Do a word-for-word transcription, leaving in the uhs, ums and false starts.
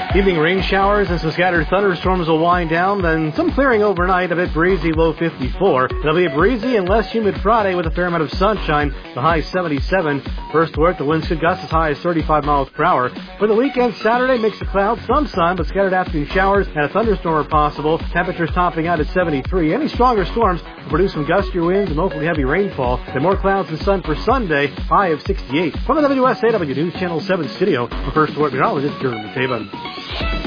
Evening rain showers and some scattered thunderstorms will wind down, then some clearing overnight, a bit breezy, low fifty-four. It'll be a breezy and less humid Friday with a fair amount of sunshine, the high seventy-seven. First to work, the winds could gust as high as thirty-five miles per hour. For the weekend, Saturday, mix of clouds, some sun, but scattered afternoon showers and a thunderstorm are possible. Temperatures topping out at seventy-three. Any stronger storms will produce some gustier winds and locally heavy rainfall. Then more clouds and sun for Sunday, high of sixty-eight. From the W S A W News Channel seven studio, for First to Work meteorologist Jeremy Taban.